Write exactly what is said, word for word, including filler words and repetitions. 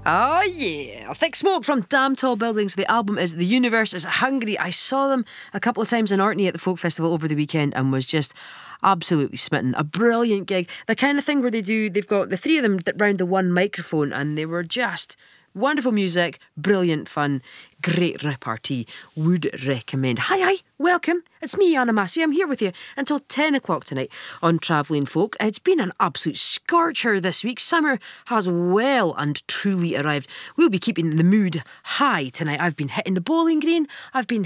Oh yeah, Thick Smoke from Damn Tall Buildings. The album is The Universe is Hungry. I saw them a couple of times in Orkney at the Folk Festival over the weekend and was just absolutely smitten. A brilliant gig. The kind of thing where they do, they've got the three of them round the one microphone and they were just wonderful music, brilliant fun, great repartee. Would recommend. Hi, hi, welcome. It's me, Anna Massey. I'm here with you until ten o'clock tonight on Travelling Folk. It's been an absolute scorcher this week. Summer has well and truly arrived. We'll be keeping the mood high tonight. I've been hitting the bowling green. I've been